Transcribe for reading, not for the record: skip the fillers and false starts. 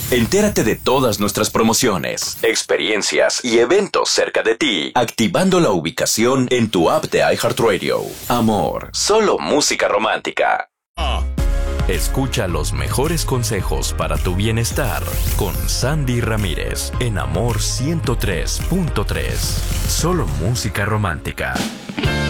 Entérate de todas nuestras promociones, experiencias y eventos cerca de ti, activando la ubicación en tu app de iHeartRadio. Amor, solo música romántica. Escucha los mejores consejos para tu bienestar con Sandy Ramírez en Amor 103.3. Solo música romántica.